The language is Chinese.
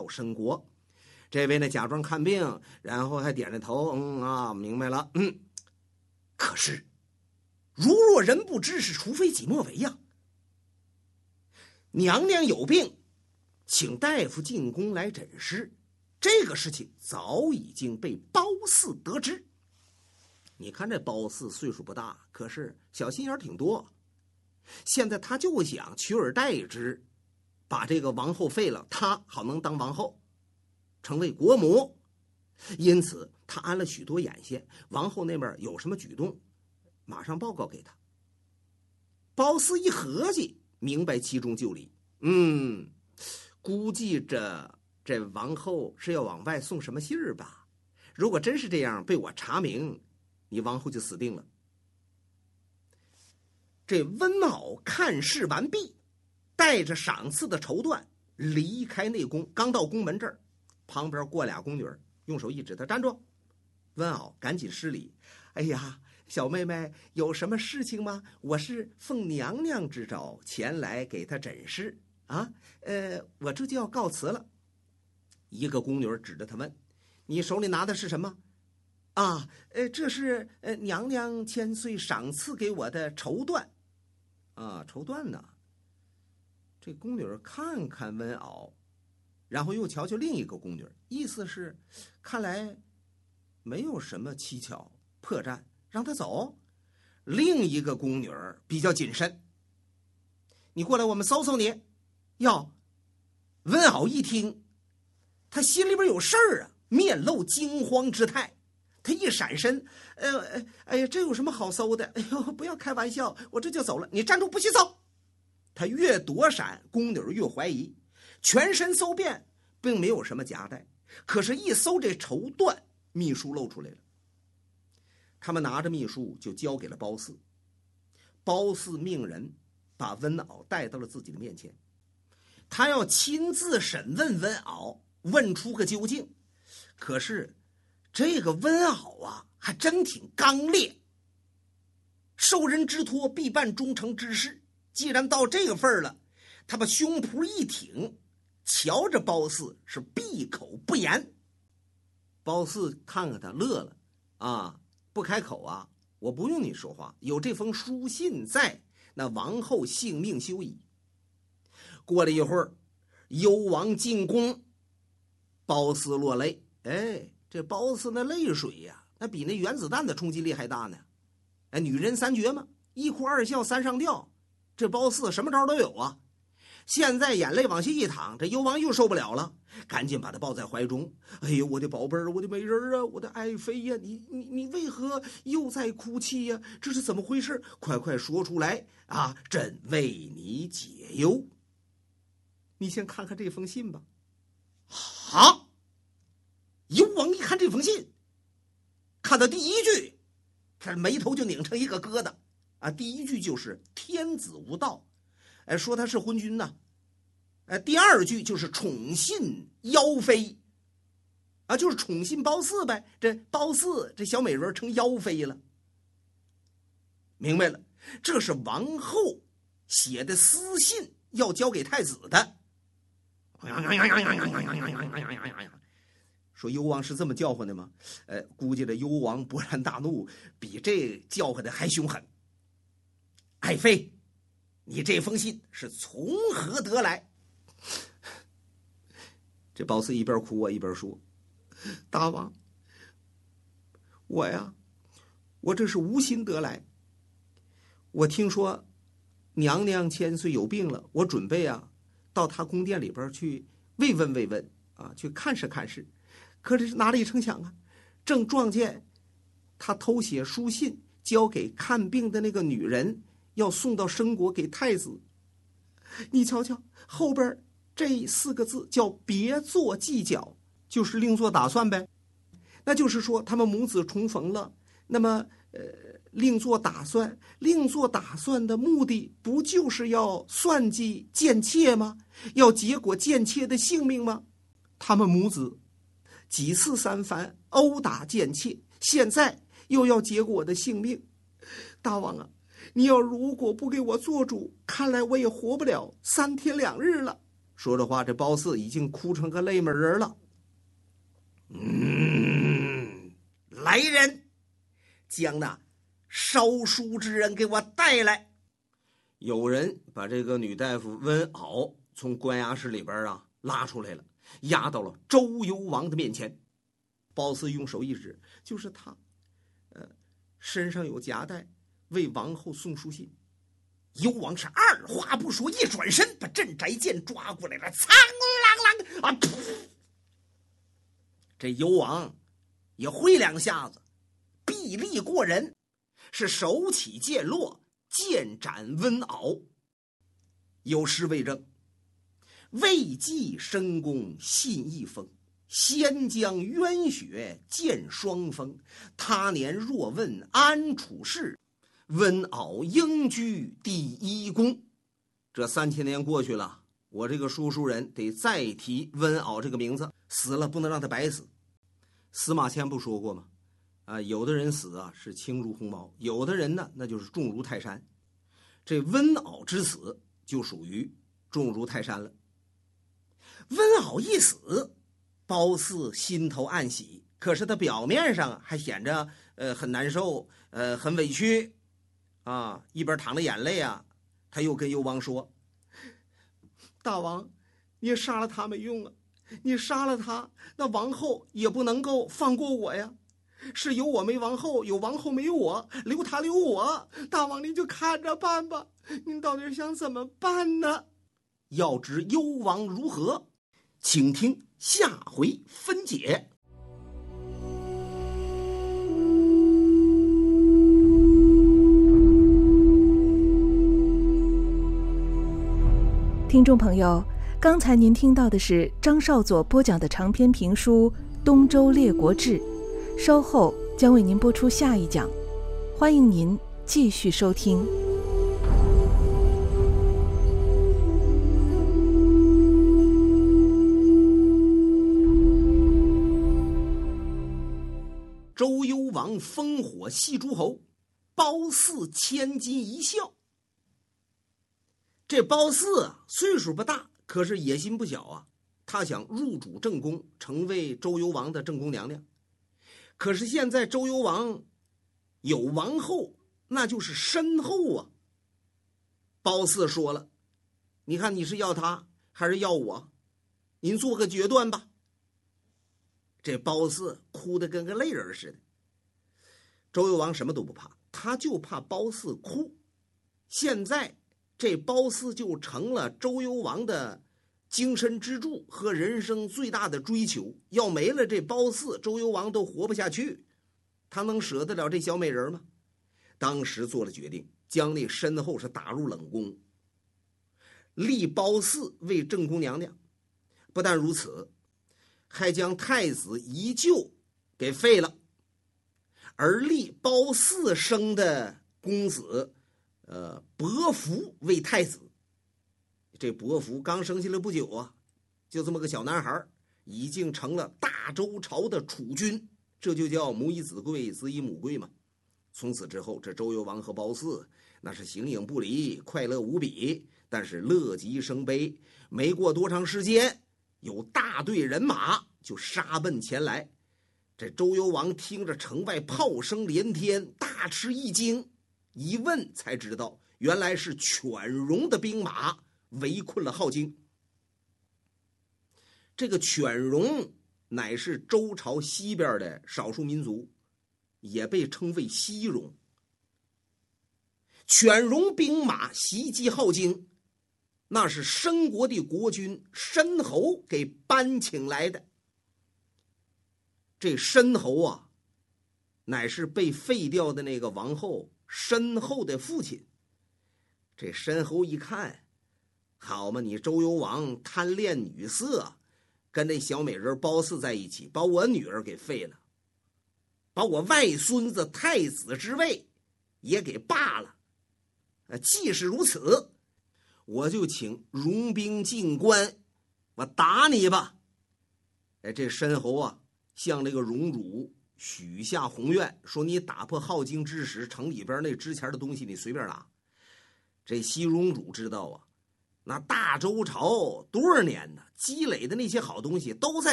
到申国。这位呢假装看病，然后还点着头，明白了，可是如若人不知，是除非己莫为呀。娘娘有病，请大夫进宫来诊尸，这个事情早已经被褒姒得知。你看这褒姒岁数不大，可是小心眼挺多。现在他就想取而代之，把这个王后废了，他好能当王后，成为国母。因此他安了许多眼线，王后那边有什么举动，马上报告给他。褒姒一合计，明白其中就理，估计这王后是要往外送什么信儿吧？如果真是这样，被我查明，你王后就死定了。这温媪看事完毕，带着赏赐的绸缎离开内宫，刚到宫门这儿，旁边过俩宫女，用手一指他，站住。温媪赶紧施礼，哎呀，小妹妹有什么事情吗？我是奉娘娘之召前来给她诊尸啊，我这就要告辞了。一个宫女指着他问，你手里拿的是什么？啊，这是娘娘千岁赏赐给我的绸缎啊，绸缎呢？这宫女看看温媪，然后又瞧瞧另一个宫女，意思是看来没有什么蹊跷破绽，让他走。另一个宫女比较谨慎，你过来，我们搜搜你。哟，温媪一听，他心里边有事儿啊，面露惊慌之态。他一闪身，哎呀，这有什么好搜的？哎呦，不要开玩笑，我这就走了。你站住，不许走！他越躲闪，宫女越怀疑，全身搜遍，并没有什么夹带。可是，一搜这绸缎，秘书露出来了。他们拿着秘书就交给了褒姒。褒姒命人把温媪带到了自己的面前，他要亲自审问温媪，问出个究竟。可是这个温媪啊，还真挺刚烈，受人之托必办忠诚之事。既然到这个份儿了，他把胸脯一挺，瞧着褒姒是闭口不言。褒姒看看他乐了，啊，不开口啊，我不用你说话，有这封书信在，那王后性命休矣。过了一会儿，幽王进宫，褒姒落泪。这褒姒那泪水呀，那比那原子弹的冲击力还大呢。女人三绝嘛，一哭二笑三上吊，这褒姒什么招都有啊。现在眼泪往下一淌，这幽王又受不了了，赶紧把她抱在怀中。哎呦，我的宝贝儿，我的美人啊，我的爱妃呀，你为何又在哭泣呀？这是怎么回事？快快说出来啊，朕为你解忧。你先看看这封信吧。好，幽王一看这封信，看到第一句，他眉头就拧成一个疙瘩啊。第一句就是天子无道，说他是昏君呐。第二句就是宠信妖妃啊，就是宠信褒姒呗。这褒姒这小美人成妖妃了。明白了，这是王后写的私信，要交给太子的。说幽王是这么叫唤的吗？估计这幽王勃然大怒，比这叫唤的还凶狠。爱妃，你这封信是从何得来？这褒姒一边哭啊一边说，大王，我这是无心得来。我听说娘娘千岁有病了，我准备啊到她宫殿里边去慰问慰问啊，去看视看视。可是哪里成想啊，正撞见她偷写书信交给看病的那个女人，要送到申国给太子。你瞧瞧后边这4个字叫别做计较，就是另做打算呗。那就是说他们母子重逢了，那么另做打算的目的不就是要算计贱妾吗？要结果贱妾的性命吗？他们母子几次三番殴打贱妾，现在又要结果我的性命。大王啊，你要如果不给我做主，看来我也活不了3天2日了。 说着话，这褒姒已经哭成个泪美人了。来人，将那烧书之人给我带来。有人把这个女大夫温媪从关押室里边拉出来了，押到了周幽王的面前。褒姒用手一指，就是他，身上有夹带，为王后送书信。幽王是二话不说，一转身把镇宅剑抓过来了，苍啷啷啊！这幽王也挥两下子，臂力过人，是手起剑落，剑斩温媪。有诗为证：未济深宫信一封，先将渊雪见霜风。他年若问安处世，温媪应居第一宫。这3000年过去了，我这个说书人得再提温媪这个名字，死了不能让他白死。司马迁不说过吗？有的人死是轻如鸿毛，有的人呢那就是重如泰山。这温媪之死就属于重如泰山了。温媪一死，褒姒心头暗喜，可是他表面上还显着很难受，很委屈一边淌着眼泪他又跟幽王说：大王，你杀了他没用啊，你杀了他，那王后也不能够放过我呀。是有我没王后，有王后没有我，留他留我，大王您就看着办吧。您到底是想怎么办呢？要知幽王如何，请听下回分解。 听众朋友，刚才您听到的是张少佐播讲的长篇评书《东周列国志》，稍后将为您播出下一讲，欢迎您继续收听。 周幽王烽火戏诸侯，褒姒千金一笑。这褒姒岁数不大，可是野心不小他想入主正宫，成为周幽王的正宫娘娘。可是现在周幽王有王后，那就是身后褒姒说了：你看你是要他还是要我？您做个决断吧。这褒姒哭得跟个泪人似的。周幽王什么都不怕，他就怕褒姒哭。现在这褒姒就成了周幽王的精神支柱和人生最大的追求。要没了这褒姒，周幽王都活不下去。他能舍得了这小美人吗？当时做了决定，将那身后是打入冷宫，立褒姒为正宫娘娘。不但如此，还将太子宜臼给废了，而立褒姒生的公子伯服为太子。这伯服刚生下来不久就这么个小男孩，已经成了大周朝的储君，这就叫母以子贵，子以母贵嘛。从此之后，这周幽王和褒姒那是形影不离，快乐无比。但是乐极生悲，没过多长时间，有大队人马就杀奔前来。这周幽王听着城外炮声连天，大吃一惊，一问才知道，原来是犬戎的兵马围困了镐京。这个犬戎乃是周朝西边的少数民族，也被称为西戎。犬戎兵马袭击镐京，那是申国的国君申侯给搬请来的。这申侯乃是被废掉的那个王后申后的父亲。这申侯一看，好嘛，你周幽王贪恋女色，跟那小美人褒姒在一起，把我女儿给废了，把我外孙子太子之位也给罢了。既是如此，我就请戎兵进关，我打你吧。这申侯向这个戎主许下宏愿，说你打破镐京之时，城里边那值钱的东西你随便拿。这西戎主知道那大周朝多少年呢，积累的那些好东西都在